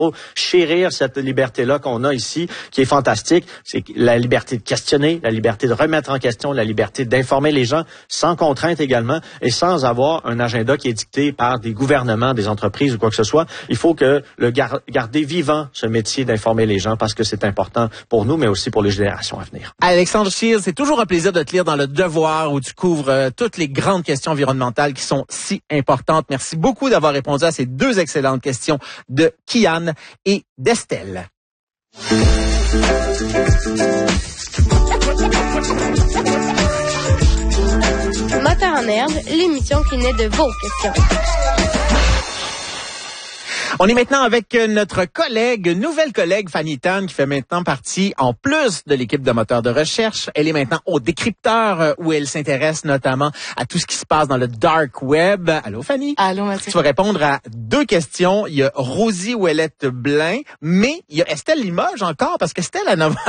faut chérir cette liberté-là qu'on a ici, qui est fantastique. C'est la liberté de questionner, la liberté de remettre en question, la liberté d'informer les gens, sans contrainte également, et sans avoir un agenda qui est dicté par des gouvernements, des entreprises ou quoi que ce soit. Il faut que garder vivant ce métier d'informer les gens, parce que c'est important pour nous, mais aussi pour les générations à venir. Alexandre Scheer, c'est toujours un plaisir de te lire dans Le Devoir, où tu couvres toutes les grandes questions environnementales qui sont si importantes. Merci beaucoup d'avoir répondu à ces deux excellentes questions de Kian et d'Estelle. Moteur en herbe, l'émission qui naît de vos questions. On est maintenant avec notre nouvelle collègue Fanny Tan, qui fait maintenant partie, en plus de l'équipe de moteurs de recherche. Elle est maintenant au décrypteur, où elle s'intéresse notamment à tout ce qui se passe dans le dark web. Allô, Fanny? Allô, Mathieu. Tu vas répondre à deux questions. Il y a Rosie Ouellette-Blain, mais il y a Estelle Limoges encore, parce qu'Estelle,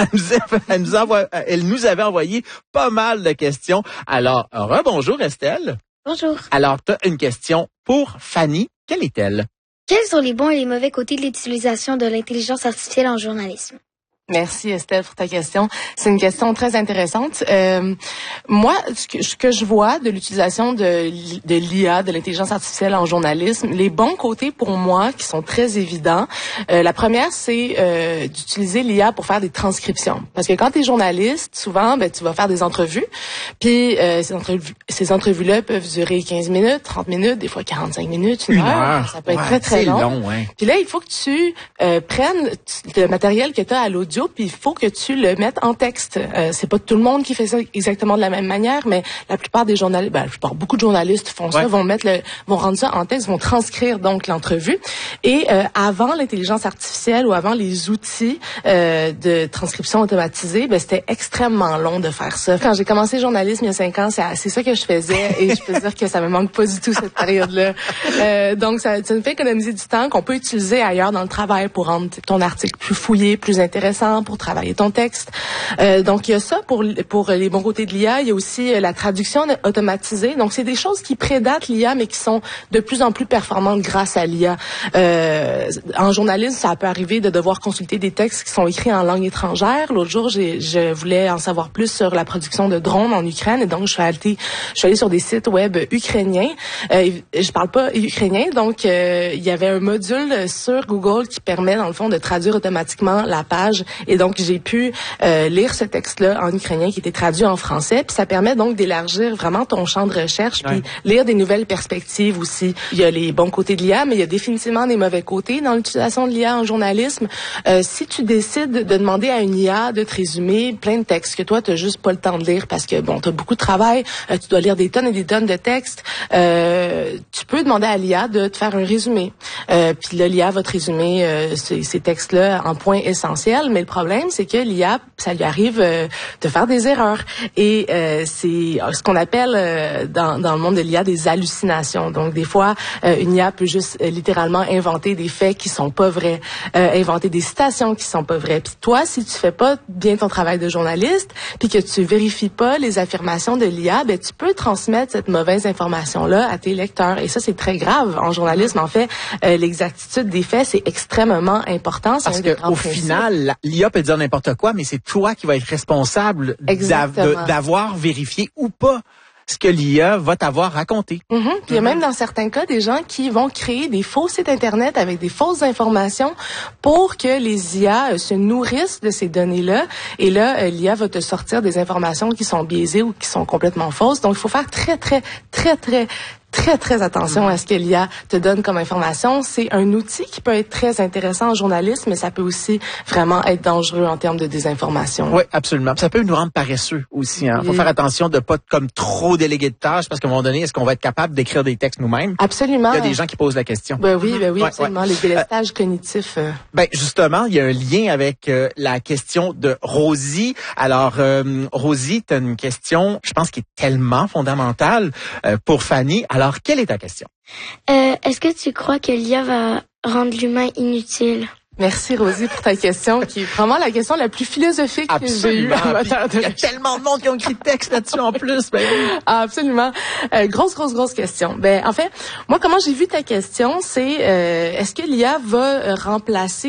elle nous avait envoyé pas mal de questions. Alors, rebonjour Estelle. Bonjour. Alors, tu as une question pour Fanny. Quelle est-elle? Quels sont les bons et les mauvais côtés de l'utilisation de l'intelligence artificielle en journalisme? Merci Estelle pour ta question. C'est une question très intéressante. Moi, ce que je vois de l'utilisation de l'IA, de l'intelligence artificielle en journalisme, les bons côtés pour moi qui sont très évidents. La première, c'est d'utiliser l'IA pour faire des transcriptions. Parce que quand tu es journaliste, souvent, tu vas faire des entrevues. Puis ces entrevues-là peuvent durer 15 minutes, 30 minutes, des fois 45 minutes, une heure. Ça peut être très, très long. Ouais. Puis là, il faut que tu prennes le matériel que tu as à l'audio, puis il faut que tu le mettes en texte. C'est pas tout le monde qui fait ça exactement de la même manière, mais la plupart des journalistes, beaucoup de journalistes font ça, vont rendre ça en texte, vont transcrire donc l'entrevue. Et avant l'intelligence artificielle ou avant les outils de transcription automatisée, c'était extrêmement long de faire ça. Quand j'ai commencé le journalisme il y a 5 ans, c'est ça que je faisais, et je peux dire que ça me manque pas du tout cette période-là. Donc ça nous fait économiser du temps qu'on peut utiliser ailleurs dans le travail pour rendre ton article plus fouillé, plus intéressant, pour travailler ton texte. Donc, il y a ça pour les bons côtés de l'IA. Il y a aussi la traduction automatisée. Donc, c'est des choses qui prédatent l'IA, mais qui sont de plus en plus performantes grâce à l'IA. En journalisme, ça peut arriver de devoir consulter des textes qui sont écrits en langue étrangère. L'autre jour, je voulais en savoir plus sur la production de drones en Ukraine, et donc je suis allée sur des sites web ukrainiens. Je parle pas ukrainien, donc il y avait un module sur Google qui permet, dans le fond, de traduire automatiquement la page. Et donc, j'ai pu lire ce texte-là en ukrainien qui était traduit en français. Puis ça permet donc d'élargir vraiment ton champ de recherche, puis lire des nouvelles perspectives aussi. Il y a les bons côtés de l'IA, mais il y a définitivement des mauvais côtés dans l'utilisation de l'IA en journalisme. Si tu décides de demander à une IA de te résumer plein de textes que toi, tu n'as juste pas le temps de lire parce que, tu as beaucoup de travail, tu dois lire des tonnes et des tonnes de textes, tu peux demander à l'IA de te faire un résumé. Puis là, l'IA va te résumer ces textes-là en points essentiels, mais le problème, c'est que l'IA, ça lui arrive de faire des erreurs. Et c'est ce qu'on appelle dans le monde de l'IA des hallucinations. Donc, des fois, une IA peut juste littéralement inventer des faits qui sont pas vrais, inventer des citations qui sont pas vraies. Puis toi, si tu fais pas bien ton travail de journaliste, puis que tu vérifies pas les affirmations de l'IA, tu peux transmettre cette mauvaise information-là à tes lecteurs. Et ça, c'est très grave. En journalisme, en fait, l'exactitude des faits, c'est extrêmement important. Parce qu'au final, l'IA peut dire n'importe quoi, mais c'est toi qui vas être responsable d'avoir vérifié ou pas ce que l'IA va t'avoir raconté. Puis il y a même dans certains cas des gens qui vont créer des faux sites Internet avec des fausses informations pour que les IA se nourrissent de ces données-là. Et là, l'IA va te sortir des informations qui sont biaisées ou qui sont complètement fausses. Donc, il faut faire très attention à ce que l'IA te donne comme information. C'est un outil qui peut être très intéressant en journalisme, mais ça peut aussi vraiment être dangereux en termes de désinformation. Oui, absolument. Ça peut nous rendre paresseux aussi. Il faut faire attention de pas comme trop déléguer de tâches, parce qu'à un moment donné, est-ce qu'on va être capable d'écrire des textes nous-mêmes? Absolument. Il y a des gens qui posent la question. Oui, absolument. Les délestages cognitifs. Justement, il y a un lien avec la question de Rosie. Alors, Rosie, tu as une question, je pense, qui est tellement fondamentale pour Fanny. Alors, quelle est ta question? Est-ce que tu crois que l'IA va rendre l'humain inutile? Merci, Rosie, pour ta question, qui est vraiment la question la plus philosophique que j'ai eue. Il y a tellement de monde qui ont écrit de texte là-dessus en plus. Absolument. Grosse question. En fait, moi, comment j'ai vu ta question, c'est est-ce que l'IA va remplacer